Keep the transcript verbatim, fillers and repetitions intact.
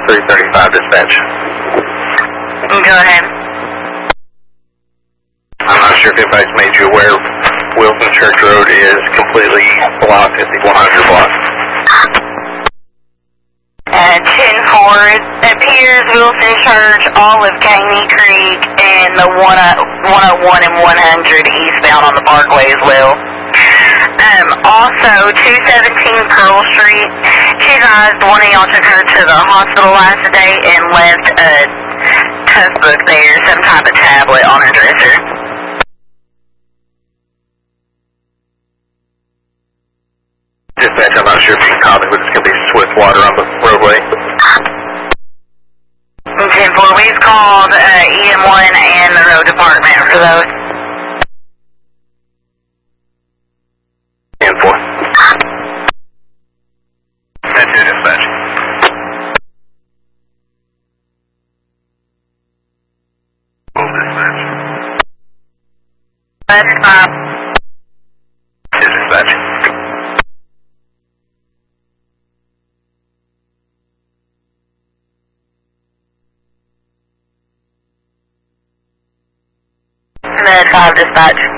three thirty-five dispatch. Go ahead. I'm not sure if anybody's made you aware Wilson Church Road is completely blocked at the one hundred block. Uh, ten four, it appears Wilson Church, all of Caney Creek, and the one oh one and one hundred eastbound on the Parkway as well. Um, also, two seventeen Pearl Street, she's advised one of y'all took her to the hospital last day and left a tough book there, some type of tablet on her dresser. Dispatch, I'm not sure if you can call me, but it's going to be swift water on the roadway. ten four, we've called uh, E M one and the road department for those. ten four. ten two, dispatch. Full dispatch. That's five. two, dispatch. That's five dispatch.